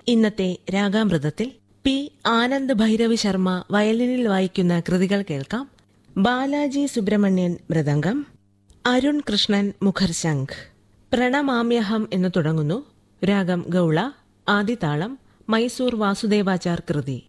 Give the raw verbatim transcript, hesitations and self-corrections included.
ഇന്നത്തെ രാഗാമൃതത്തിൽ പി ആനന്ദ് ഭൈരവി ശർമ്മ വയലിനിൽ വായിക്കുന്ന കൃതികൾ കേൾക്കാം. ബാലാജി സുബ്രഹ്മണ്യൻ മൃദംഗം, അരുൺ കൃഷ്ണൻ മുഖർശംഖ്. പ്രണമാമ്യഹം എന്ന് തുടങ്ങുന്നു. രാഗം ഗൗള. ആദിതാളം മൈസൂർ വാസുദേവാചാർ കൃതി.